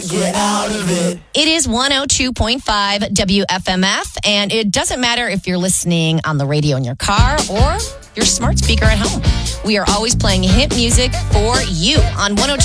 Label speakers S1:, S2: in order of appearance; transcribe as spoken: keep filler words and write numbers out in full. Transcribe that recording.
S1: can't get out of it.
S2: It is one oh two point five W F M F, and it doesn't matter if you're listening on the radio in your car or your smart speaker at home. We are always playing hit music for you on one oh two.